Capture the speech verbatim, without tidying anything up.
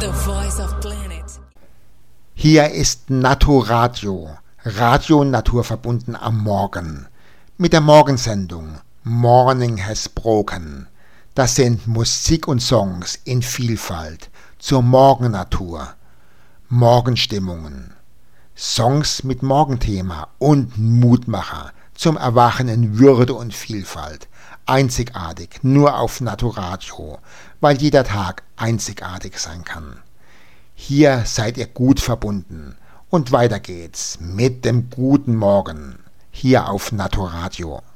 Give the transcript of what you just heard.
The voice of planet. Hier ist Naturadio, Radio naturverbunden am Morgen, mit der Morgensendung Morning Has Broken. Das sind Musik und Songs in Vielfalt zur Morgennatur, Morgenstimmungen, Songs mit Morgenthema und Mutmacher zum Erwachen in Würde und Vielfalt. Einzigartig, nur auf Naturadio, weil jeder Tag einzigartig sein kann. Hier seid ihr gut verbunden und weiter geht's mit dem guten Morgen hier auf Naturadio.